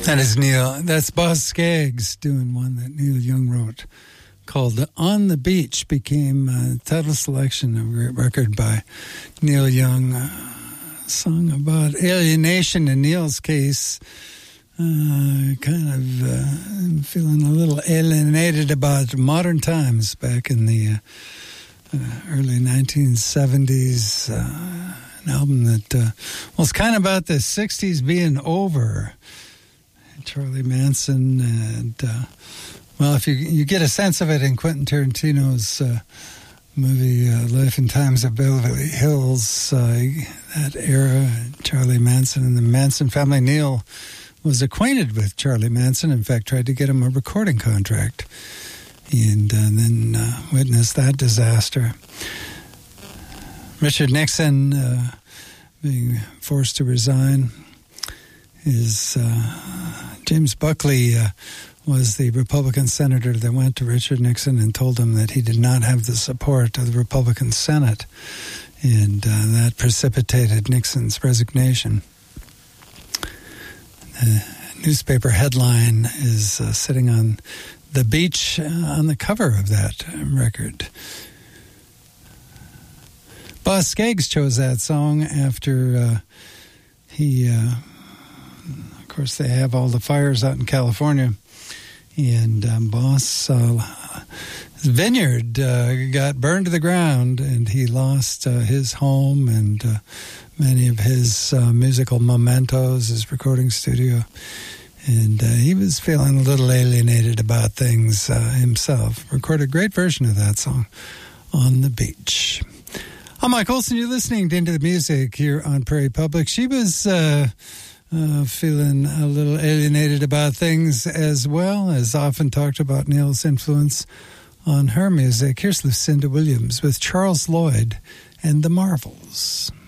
That is Neil. That's Boz Scaggs doing one that Neil Young wrote called On the Beach. Became a title selection of a great record by Neil Young. A song about alienation in Neil's case. Feeling a little alienated about modern times back in the early 1970s. An album that was kind of about the 60s being over. Charlie Manson, and if you get a sense of it in Quentin Tarantino's movie Life and Times of Beverly Hills, that era, Charlie Manson and the Manson family. Neil was acquainted with Charlie Manson, in fact tried to get him a recording contract, and then witnessed that disaster. Richard Nixon being forced to resign. James Buckley was the Republican senator that went to Richard Nixon and told him that he did not have the support of the Republican Senate, and that precipitated Nixon's resignation. The newspaper headline is sitting on the beach on the cover of that record. Boz Scaggs chose that song after he... Of course, they have all the fires out in California, and Boss' vineyard got burned to the ground, and he lost his home and many of his musical mementos, his recording studio, and he was feeling a little alienated about things himself. Recorded a great version of that song, On the Beach. I'm Mike Olson. You're listening to Into the Music here on Prairie Public. She was... feeling a little alienated about things as well, as often talked about Neil's influence on her music. Here's Lucinda Williams with Charles Lloyd and the Marvels.